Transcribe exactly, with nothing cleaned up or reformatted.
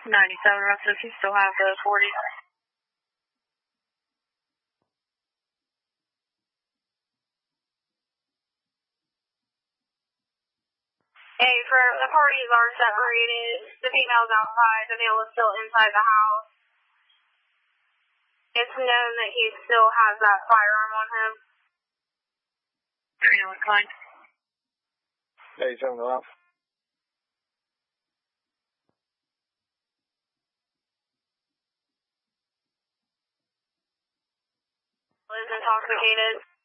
ninety-seven, rest of you still have the forty. Hey, for the parties are separated. The female's outside, the male is still inside the house. It's known that he still has that firearm on him. Trina, what kind? eighty-seven, go out. Is intoxicated.